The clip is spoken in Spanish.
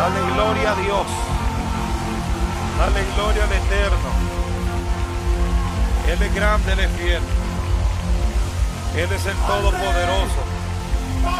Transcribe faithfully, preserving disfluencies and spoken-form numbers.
Dale gloria a Dios. Dale gloria al Eterno. Él es grande, Él es fiel. Él es el Todopoderoso.